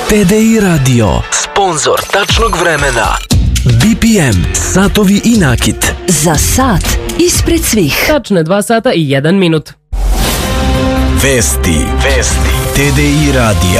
TDI Radio, sponzor tačnog vremena. BPM, satovi i nakit. Za sat ispred svih. Tačno je 2 sata i 1 minut. Vesti TDI Radija.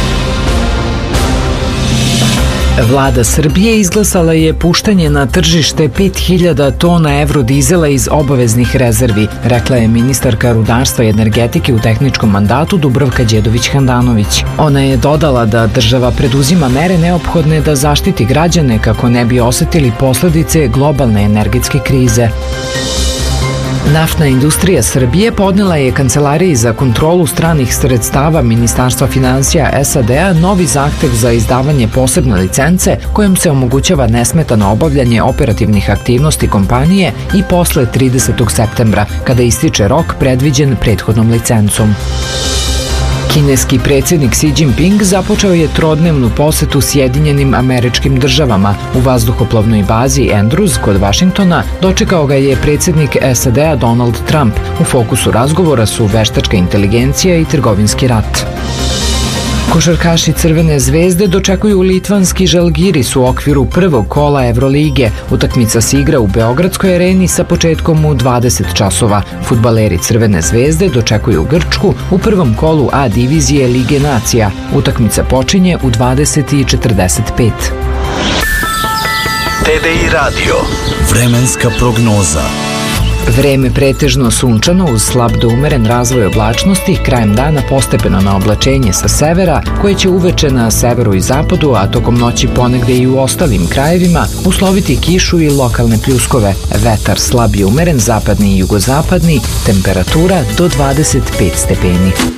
Vlada Srbije izglasala je puštanje na tržište 5000 tona evrodizela iz obaveznih rezervi, rekla je ministarka rudarstva i energetike u tehničkom mandatu Dubravka Đedović-Handanović. Ona je dodala da država preduzima mere neophodne da zaštiti građane kako ne bi osetili posledice globalne energetske krize. Naftna industrija Srbije podnela je Kancelariji za kontrolu stranih sredstava Ministarstva finansija SAD-a novi zahtev za izdavanje posebne licence kojom se omogućava nesmetano obavljanje operativnih aktivnosti kompanije i posle 30. septembra, kada ističe rok predviđen prethodnom licencom. Kineski predsjednik Xi Jinping započeo je trodnevnu posetu Sjedinjenim Američkim Državama. U vazduhoplovnoj bazi Andrews kod Vašingtona dočekao ga je predsjednik SAD-a Donald Trump. U fokusu razgovora su veštačka inteligencija i trgovinski rat. Košarkaši Crvene zvezde dočekuju litvanski Žalgiris u okviru prvog kola Evrolige. Utakmica se igra u Beogradskoj areni sa početkom u 20 časova. Fudbaleri Crvene zvezde dočekuju Grčku u prvom kolu A divizije Lige nacija. Utakmica počinje u 20:45. TDI Radio, vremenska prognoza. Vreme pretežno sunčano uz slab do umeren razvoj oblačnosti, krajem dana postepeno na oblačenje sa severa, koje će uveče na severu i zapadu, a tokom noći ponegde i u ostalim krajevima, usloviti kišu i lokalne pljuskove. Vetar slab i umeren, zapadni i jugozapadni, temperatura do 25 stepeni.